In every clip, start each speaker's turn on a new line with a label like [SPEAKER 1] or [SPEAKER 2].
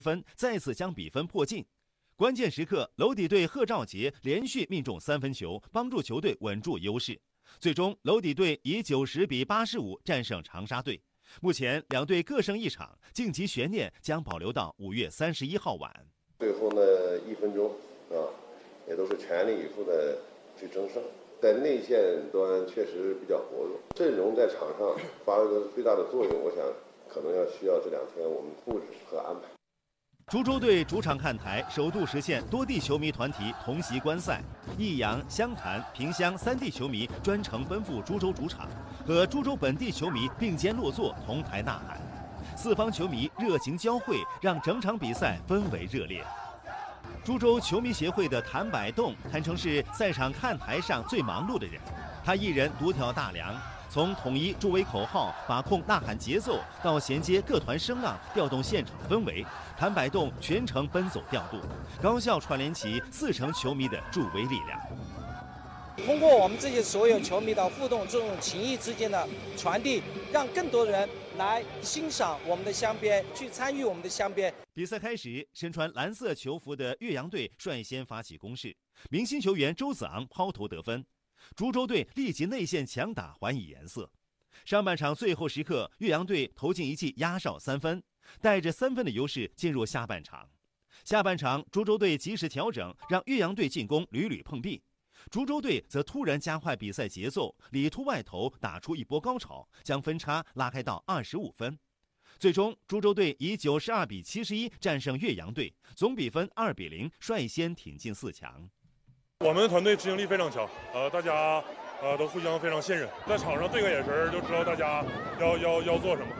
[SPEAKER 1] 分再次将比分迫近。关键时刻，娄底队贺兆杰连续命中3分球，帮助球队稳住优势。最终，娄底队以90比85战胜长沙队。目前两队各胜1场，晋级悬念将保留到5月31号晚。
[SPEAKER 2] 最后呢1分钟也都是全力以赴的去争胜，在内线端确实比较薄弱，阵容在场上发挥了最大的作用，我想可能需要这2天我们布置和安排。
[SPEAKER 1] 株洲队主场看台，首度实现多地球迷团体同席观赛。益阳、湘潭、萍乡3地球迷专程奔赴株洲主场，和株洲本地球迷并肩落座，同台呐喊。四方球迷热情交汇，让整场比赛氛围热烈。株洲球迷协会的谭百栋堪称是赛场看台上最忙碌的人，他一人独挑大梁。从统一助威口号、把控呐喊节奏，到衔接各团声浪、调动现场氛围，谭百栋全程奔走调度，高效串联起4成球迷的助威力量。
[SPEAKER 3] 通过我们这些所有球迷的互动，这种情谊之间的传递，让更多人来欣赏我们的乡边，去参与我们的乡边。
[SPEAKER 1] 比赛开始，身穿蓝色球服的岳阳队率先发起攻势，明星球员周子昂抛投得分。株洲队立即内线强打，还以颜色。上半场最后时刻，岳阳队投进一记压哨3分，带着3分的优势进入下半场。下半场，株洲队及时调整，让岳阳队进攻屡屡碰壁。株洲队则突然加快比赛节奏，里突外投打出一波高潮，将分差拉开到25分。最终，株洲队以92比71战胜岳阳队，总比分2比0，率先挺进4强。
[SPEAKER 4] 我们的团队执行力非常强，大家都互相非常信任，在场上对个眼神就知道大家要做什么。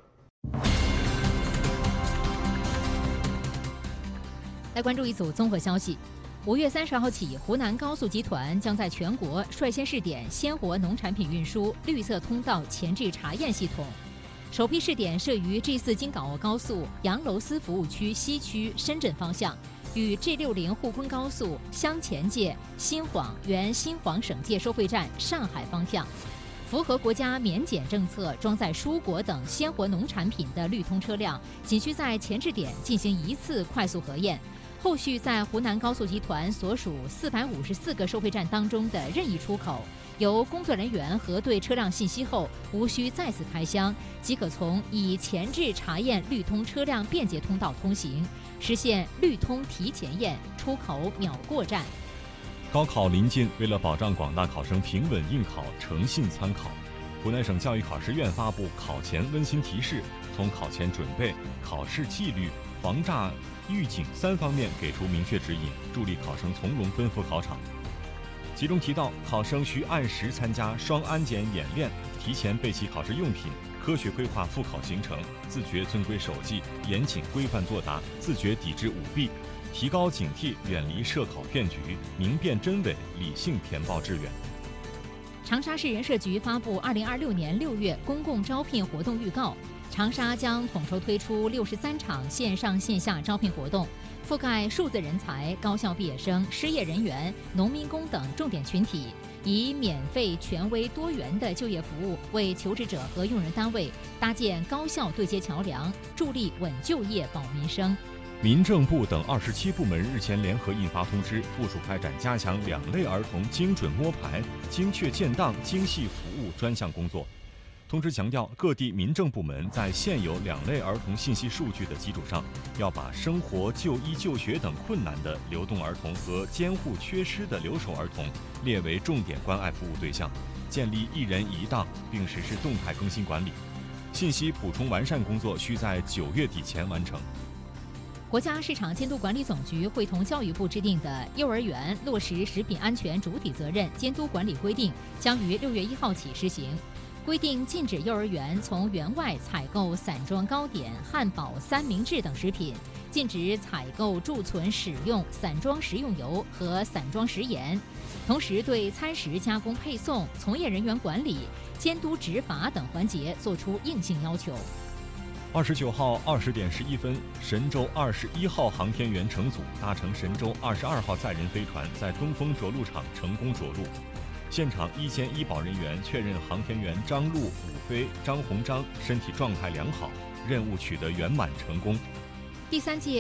[SPEAKER 5] 来关注一组综合消息。5月30号起，湖南高速集团将在全国率先试点鲜活农产品运输绿色通道前置查验系统。首批试点设于 G4 京港澳高速杨楼司服务区西区深圳方向，与 G60 沪昆高速湘黔界新晃原新晃省界收费站上海方向。符合国家免检政策装载蔬果等鲜活农产品的绿通车辆，仅需在前置点进行1次快速核验，后续在湖南高速集团所属454个收费站当中的任意出口，由工作人员核对车辆信息后，无需再次开箱，即可从以前置查验绿通车辆便捷通道通行，实现绿通提前验，出口秒过站。
[SPEAKER 6] 高考临近，为了保障广大考生平稳应考、诚信参考，湖南省教育考试院发布考前温馨提示，从考前准备、考试纪律、防诈预警3方面给出明确指引，助力考生从容奔赴考场。其中提到，考生需按时参加双安检演练，提前备齐考试用品，科学规划复考行程，自觉遵规守纪，严谨规范作答，自觉抵制舞弊，提高警惕，远离涉考骗局，明辨真伪，理性填报志愿。
[SPEAKER 5] 长沙市人社局发布2026年6月公共招聘活动预告，长沙将统筹推出63场线上线下招聘活动，覆盖数字人才、高校毕业生、失业人员、农民工等重点群体，以免费、权威、多元的就业服务为求职者和用人单位搭建高效对接桥梁，助力稳就业、保民生。
[SPEAKER 6] 民政部等27部门日前联合印发通知，部署开展加强2类儿童精准摸排、精确建档、精细服务专项工作。通知强调，各地民政部门在现有2类儿童信息数据的基础上，要把生活、就医、就学等困难的流动儿童和监护缺失的留守儿童列为重点关爱服务对象，建立一人一档，并实施动态更新管理。信息补充完善工作需在9月底前完成。
[SPEAKER 5] 国家市场监督管理总局会同教育部制定的幼儿园落实食品安全主体责任监督管理规定将于6月1号起施行。规定禁止幼儿园从园外采购散装糕点、汉堡、三明治等食品，禁止采购、贮存、使用散装食用油和散装食盐，同时对餐食加工配送、从业人员管理、监督执法等环节作出硬性要求。
[SPEAKER 6] 29号20点11分，神舟21号航天员乘组搭乘神舟22号载人飞船在东风着陆场成功着陆。现场医监医保人员确认航天员张陆、武飞、张鸿章身体状态良好，任务取得圆满成功。
[SPEAKER 5] 第3届